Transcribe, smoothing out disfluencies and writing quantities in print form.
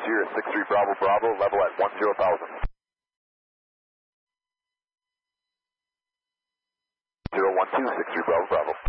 here at 63 Bravo Bravo, level at 10,000. 012, 63 Bravo Bravo.